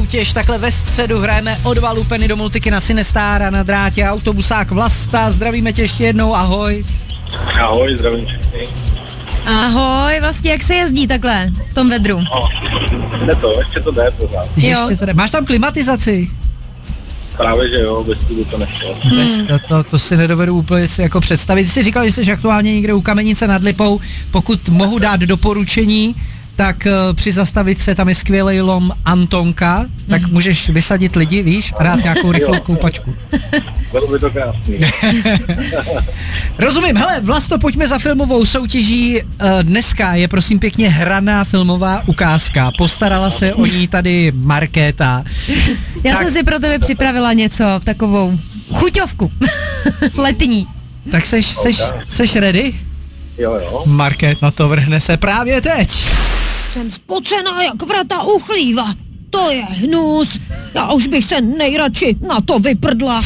soutěž, takhle ve středu hrajeme o 2 lupeny do multiky na Sinestára na drátě, autobusák Vlasta, zdravíme tě ještě jednou, ahoj. Ahoj, zdravím všechny. Ahoj, vlastně jak se jezdí takhle v tom vedru? Ještě to jde pořád. Ještě to jde. Máš tam klimatizaci? Právě, že jo, bez toho to nechtěl. To si nedovedu úplně si jako představit. Ty jsi říkal, že jsi aktuálně někde u Kamenice nad Lipou. Pokud mohu dát doporučení, tak při zastavičce tam je skvělý lom Antonka, tak můžeš vysadit lidi, víš, a dát nějakou rychlou koupačku. Bylo by to krásný. Rozumím, hele, Vlasto, pojďme za filmovou soutěží. Dneska je prosím pěkně hraná filmová ukázka. Postarala se o ní tady Markéta. Já jsem si pro tebe připravila něco, takovou chuťovku. Letní. Tak seš ready? Jo. Markét na to vrhne se právě teď. Jsem spocená jak vrata u chlíva. To je hnus. Já už bych se nejradši na to vyprdla.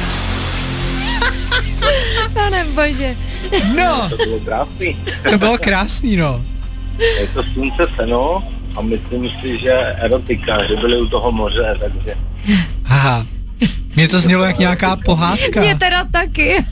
Pane bože. No. To bylo krásný. To bylo krásný, no. Je to slunce, seno a myslím si, že erotika, že byli u toho moře, takže... Aha. Mně to znělo jak nějaká pohádka. Mě teda taky.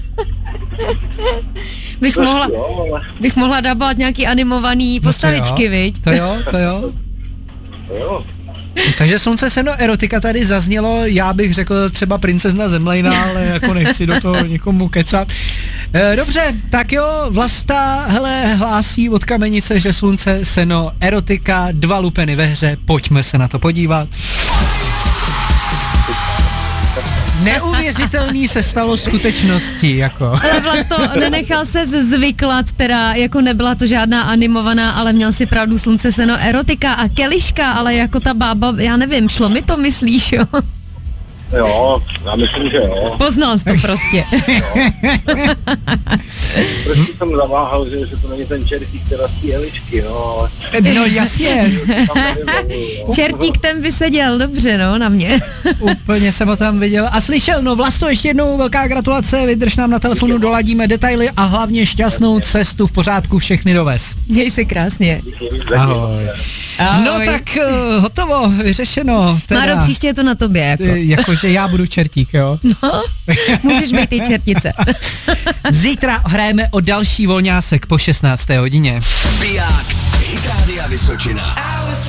Bych mohla dabovat nějaký animovaný postavičky, viď? To jo. Takže slunce, seno, erotika tady zaznělo, já bych řekl třeba princezna Zemlejna, ale jako nechci do toho někomu kecat. Dobře, tak jo, Vlasta, hele, hlásí od Kamenice, že slunce, seno, erotika, 2 lupeny ve hře, pojďme se na to podívat. Neuvěřitelný se stalo skutečností, jako. Ale Vlasto, nenechal se zvyklat, teda jako nebyla to žádná animovaná, ale měl si pravdu, slunce, seno, erotika a keliška, ale jako ta bába, já nevím, šlo mi to, myslíš, jo? Jo, já myslím, že jo. Poznal jsi to prostě. Prostě jsem zaváhal, že to není ten čertík, teda z té Elišky, no, ale... No jasně. Čertík ten by seděl dobře, no, na mě. Úplně jsem ho tam viděl a slyšel, no Vlasto, ještě jednou velká gratulace, vydrž nám na telefonu, doladíme detaily a hlavně šťastnou cestu, v pořádku, všechny dovez. Měj se krásně. Ahoj. No tak hotovo, vyřešeno. Teda, Máro, příště je to na tobě, jako. Jakože já budu čertík, jo? No, můžeš být ty čertice. Zítra hrajeme o další volňásek po 16. hodině. Biják, Hit Rádia Vysočina.